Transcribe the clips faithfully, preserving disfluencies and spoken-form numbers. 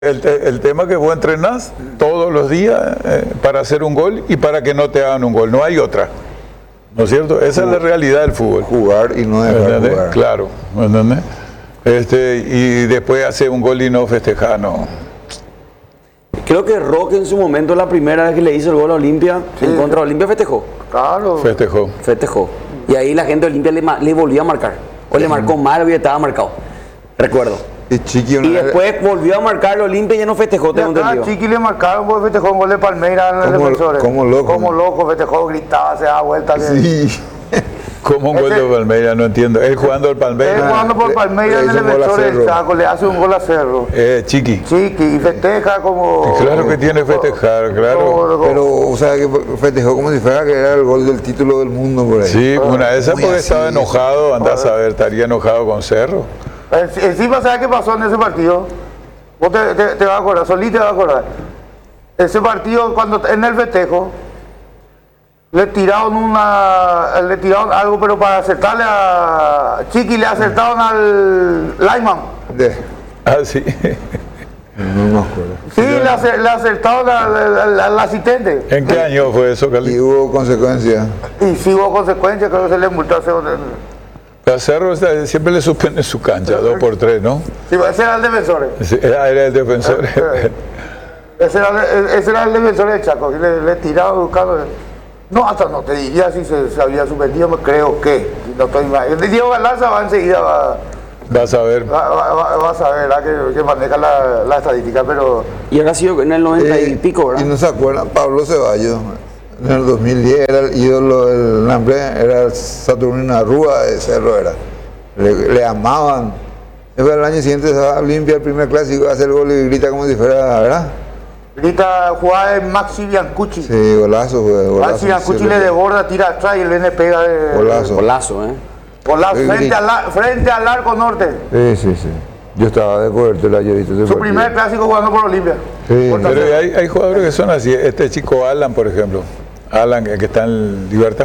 El, te, el tema que vos entrenás todos los días eh, para hacer un gol y para que no te hagan un gol, no hay otra, ¿no es cierto? Esa Jugar, es la realidad del fútbol. Jugar y no dejar ¿Entendés? jugar. Claro, ¿entendés? Este, y después hace un gol y no festejar, no. Creo que Roque en su momento, la primera vez que le hizo el gol a Olimpia, sí. en contra de Olimpia, festejó. Claro. Festejó. Festejó. Y ahí la gente de Olimpia le, le volvió a marcar. O le marcó mal, o estaba marcado. Recuerdo. Y, Chiqui y después vez... volvió a marcar el Olimpia y ya no festejó, tengo entendido. Chiqui le marcaron porque festejó un gol de Palmeiras en los defensores. Como loco. Como loco, festejó, gritaba, se daba vuelta. Sí. Como un gol de Palmeiras, no entiendo. Él jugando al Palmeiras. Él jugando por Palmeiras en el defensor del Chaco, le hace un gol a Cerro. Eh, Chiqui. Chiqui, y festeja como... Claro que tiene que festejar, claro. Pero, o sea, que festejó como si fuera que era el gol del título del mundo por ahí. Sí, una de esas porque estaba enojado, andás a ver, estaría enojado con Cerro. Encima, ¿sabes qué pasó en ese partido? Vos te, te, te vas a acordar, Solí te vas a acordar. Ese partido, cuando en el festejo, le tiraron una, le tiraron algo, pero para acertarle a Chiqui le acertaron al Lyman. De. Ah, sí. No me acuerdo. Sí, le, acer, le acertaron al asistente. ¿En qué año fue eso, Carly? Y hubo consecuencias. Y sí hubo consecuencias, creo que se le multó a Cerro. A Cerro siempre le suspende su cancha, dos por tres, ¿no? Sí, ese era el defensor. Sí, era el defensor. Ese era, ese era el defensor del Chaco, le, le tiraba buscando. No, hasta no te diría si se, se había suspendido, creo que. No estoy mal. El Diego Galarza va enseguida, va. Vas a ver. Va, va, va, vas a ver, ¿verdad? Que, que maneja la, la estadística, pero. Y ahora ha sido en el noventa eh, y pico, ¿verdad? Y no se acuerdan, Pablo Ceballos. En el dos mil diez era el ídolo del nombre, era el Saturnino Arrúa de Cerro, era. Le, le amaban. Después el año siguiente se va a Olimpia el primer clásico, hace el gol y grita como si fuera, ¿verdad? Grita, jugaba en Maxi Biancucci. Sí, golazo, güey. Golazo, Maxi Biancucci le desborda, tira atrás y le pega de. Golazo. Golazo, ¿eh? Golazo, frente al, frente al arco norte. Sí, sí, sí. Yo estaba de cobertura, yo he visto ese Su partido. primer clásico jugando por Olimpia. Sí. Por Pero hay, hay jugadores que son así. Este chico Alan, por ejemplo. Alan, que está en Libertad.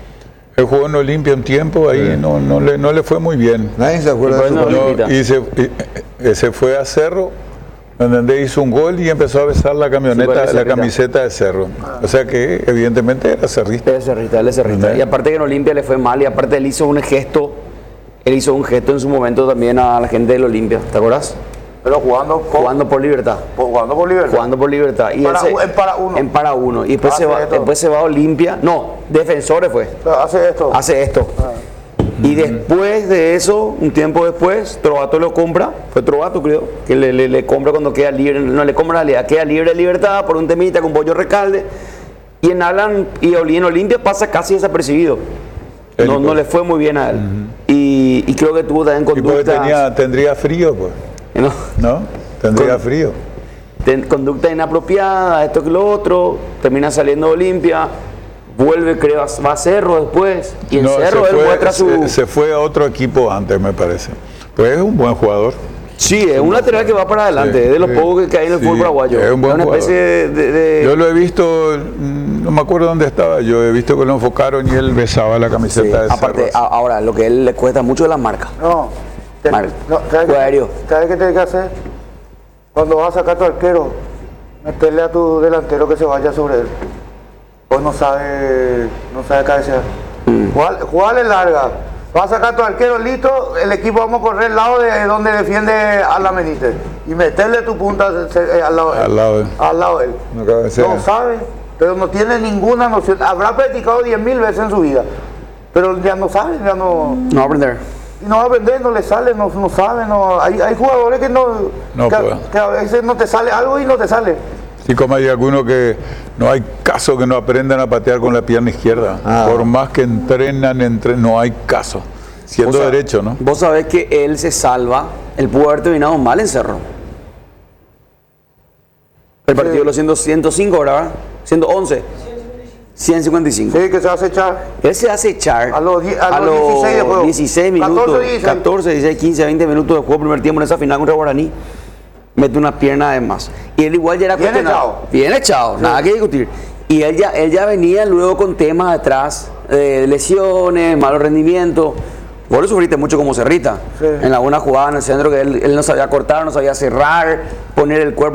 Él jugó en Olimpia un tiempo, ahí sí. no, no, le, no le fue muy bien. Nadie se acuerda de su no, y, se, y se fue a Cerro, donde hizo un gol y empezó a besar la camioneta, sí, la camiseta de Cerro. Ah. O sea que evidentemente era cerrista. Era cerrista, él es cerrista. Y aparte que en Olimpia le fue mal, y aparte él hizo un gesto, él hizo un gesto en su momento también a la gente del Olimpia, ¿te acuerdas? Pero jugando por, jugando por Libertad. Por, jugando por Libertad. Jugando por Libertad. Y para, se, en para uno. En para uno. Y después, se va, después se va a Olimpia. No, Defensores fue. Pero hace esto. Hace esto. Ah. Y después de eso, un tiempo después, Trovato lo compra. Fue Trovato, creo. Que le, le, le compra cuando queda libre. No le compra en realidad. Queda libre de Libertad por un temita con Pollo Recalde. Y en Alan y en Olimpia pasa casi desapercibido. No, no le fue muy bien a él. Uh-huh. y, y creo que tuvo también conductas. Y porque tenía, tendría frío, pues. No. ¿No? Tendría Con, frío. Ten, conducta inapropiada, esto que lo otro, termina saliendo de Olimpia, vuelve, creo, va a Cerro después, y en no, Cerro él fue, muestra su... Se, se fue a otro equipo antes, me parece. Pues es un buen jugador. Sí, es un lateral que va para adelante, sí, es de los sí, pocos que hay en el sí, fútbol paraguayo. Es un buen es una jugador. especie de, de, de... Yo lo he visto, no me acuerdo dónde estaba, yo he visto que lo enfocaron y él besaba la camiseta sí, de aparte, Cerro. A, ahora, lo que a él le cuesta mucho es la marca. No, te, Mar no ¿sabes, qué, ¿sabes qué tienes que hacer? Cuando vas a sacar tu arquero, meterle a tu delantero que se vaya sobre él. Pues no sabe, no sabe cabecear. Mm. Jugar, jugarle larga. Vas a sacar tu arquero listo, el equipo vamos a correr al lado de donde defiende a la Benítez. Y meterle tu punta eh, al lado de él. Al lado de él. Al lado de él. No, no sabe, pero no tiene ninguna noción. Habrá practicado diez mil veces en su vida, pero ya no sabe, ya no... No va a aprender. Y no va a aprender, no le sale, no, no sabe, no, hay, hay jugadores que no, no que, que a veces no te sale algo y no te sale. Sí, como hay algunos que no hay caso que no aprendan a patear con la pierna izquierda. Ah. Por más que entrenan, entrenan, no hay caso. Siendo sabés, derecho, ¿no? Vos sabés que él se salva, él pudo haber terminado mal en Cerro. El partido sí. Lo siendo ciento cinco, ¿verdad? ciento once. ciento cincuenta y cinco. Sí, que se hace echar. Él se hace echar a los, a a los dieciséis, los dieciséis minutos, catorce, dieciséis, quince, veinte minutos de juego primer tiempo en esa final contra Guaraní. Mete una pierna además. Y él igual ya era bien echado. Bien echado, sí. Nada que discutir. Y él ya, él ya venía luego con temas atrás, eh, lesiones, malos rendimientos. Vos lo sufriste mucho como Cerrita. Sí. En alguna jugada en el centro que él, él no sabía cortar, no sabía cerrar, poner el cuerpo.